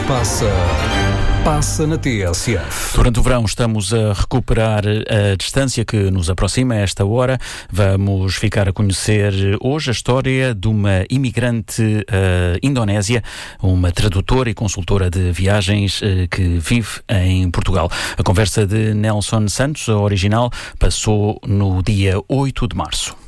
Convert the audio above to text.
passa na TSF. Durante o verão estamos a recuperar a distância que nos aproxima a esta hora. Vamos ficar a conhecer hoje a história de uma imigrante indonésia, uma tradutora e consultora de viagens que vive em Portugal. A conversa de Nelson Santos, a original, passou no dia 8 de março.